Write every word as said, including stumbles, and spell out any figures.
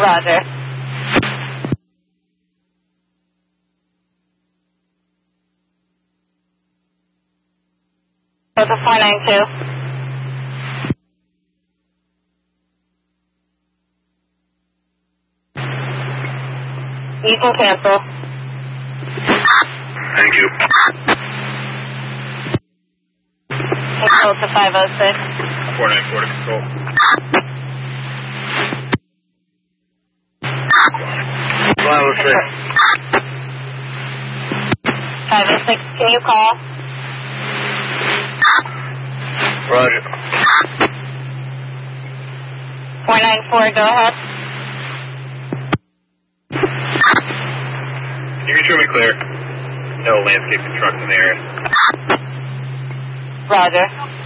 Roger. Delta four nine two. You can cancel. Thank you. Control to five oh six. four nine four to control. five oh six. five oh six, can you call? Roger. four nine four, go ahead. You can show me clear. No landscaping trucks in the area. Roger.